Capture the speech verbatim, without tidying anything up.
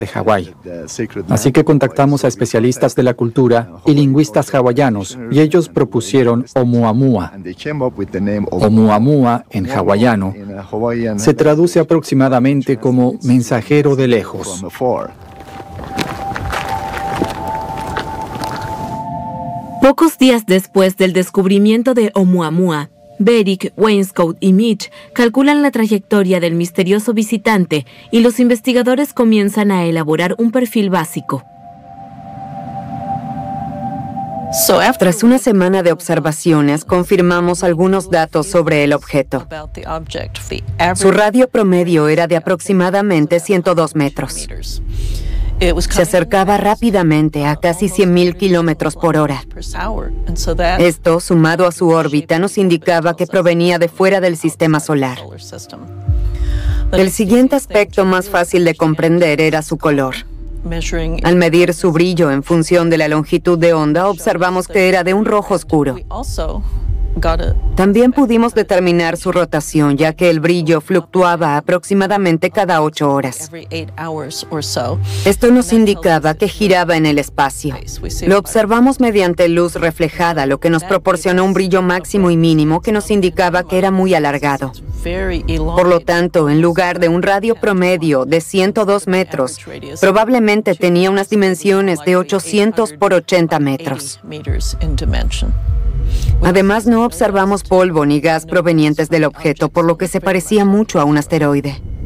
de Hawái. Así que contactamos a especialistas de la cultura y lingüistas hawaianos y ellos propusieron Oumuamua. Oumuamua en hawaiano se traduce aproximadamente como mensajero de lejos. Pocos días después del descubrimiento de Oumuamua, Beric, Wainscoat y Mitch calculan la trayectoria del misterioso visitante y los investigadores comienzan a elaborar un perfil básico. Tras una semana de observaciones, confirmamos algunos datos sobre el objeto. Su radio promedio era de aproximadamente ciento dos metros. Se acercaba rápidamente a casi cien mil kilómetros por hora. Esto, sumado a su órbita, nos indicaba que provenía de fuera del sistema solar. El siguiente aspecto más fácil de comprender era su color. Al medir su brillo en función de la longitud de onda, observamos que era de un rojo oscuro. También pudimos determinar su rotación, ya que el brillo fluctuaba aproximadamente cada ocho horas. Esto nos indicaba que giraba en el espacio. Lo observamos mediante luz reflejada, lo que nos proporcionó un brillo máximo y mínimo que nos indicaba que era muy alargado. Por lo tanto, en lugar de un radio promedio de ciento dos metros, probablemente tenía unas dimensiones de ochocientos por ochenta metros. Además, no observamos polvo ni gas provenientes del objeto, por lo que se parecía mucho a un asteroide.